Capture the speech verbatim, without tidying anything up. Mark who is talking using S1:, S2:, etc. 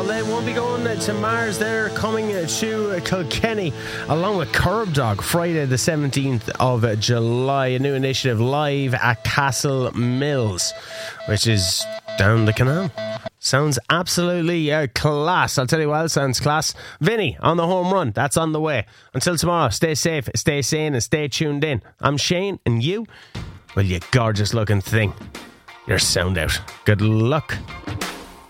S1: they won't be going to Mars. They're coming to Kilkenny along with Curb Dog Friday the seventeenth of July. A new initiative live at Castle Mills, which is down the canal. Sounds absolutely uh, class. I'll tell you what else sounds class. Vinny on the home run. That's on the way. Until tomorrow, stay safe, stay sane and stay tuned in. I'm Shane, and you, well, you gorgeous looking thing. You're sound out. Good luck.